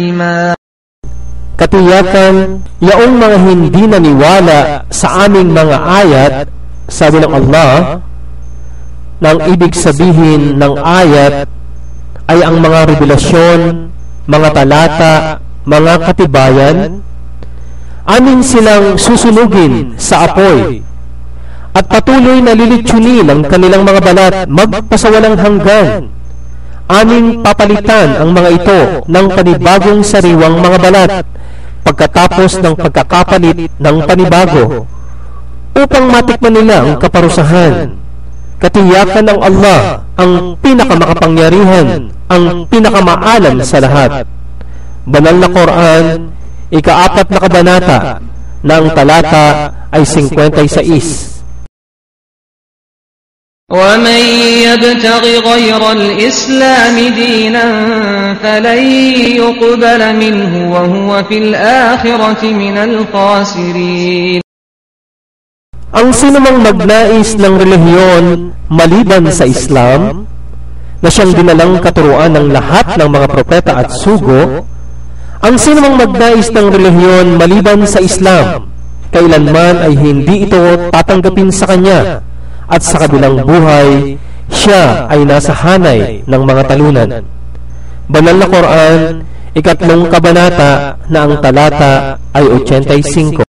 Katiyakan, yaong mga hindi naniwala sa aming mga ayat, sabi ng Allah, na ang ibig sabihin ng ayat ay ang mga revelasyon, mga talata, mga katibayan, amin silang susunugin sa apoy at patuloy na lilitsunin ang kanilang mga balat magpasawalang hanggan. Aming papalitan ang mga ito ng panibagong sariwang mga balat pagkatapos ng pagkakapalit ng panibago upang matikman nila ang kaparusahan. Katiyakan ng Allah ang pinakamakapangyarihan, ang pinakamaalam sa lahat. Banal na Quran, ika-4 na kabanata, na ang talata ay 56. وَمَنْ يَبْتَغِ غَيْرَ الْإِسْلَامِ دِينًا فَلَنْ يُقْبَلَ مِنْهُ وَهُوَ فِي الْآخِرَةِ مِنَ الْخَاسِرِينَ. Ang sinumang magnais ng relihiyon maliban sa Islam, na siyang dinalang katuruan ng lahat ng mga propeta at sugo, ang sinumang magnais ng relihiyon maliban sa Islam, kailanman ay hindi ito tatanggapin sa kanya, at sa kabilang buhay, siya ay nasa hanay ng mga talunan. Banal na Quran, ika-3 kabanata, na ang talata ay 85.